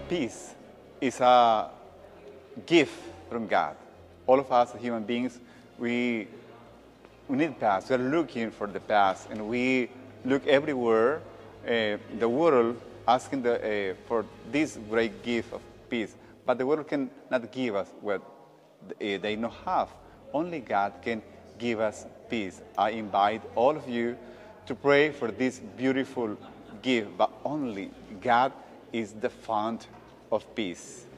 peace is a gift from God. All of us human beings, we need peace. We're looking for the peace, and we look everywhere, the world asking for this great gift of peace. But the world cannot give us what they don't have. Only God can give us peace. I invite all of you to pray for this beautiful gift, but only God is the fount of peace.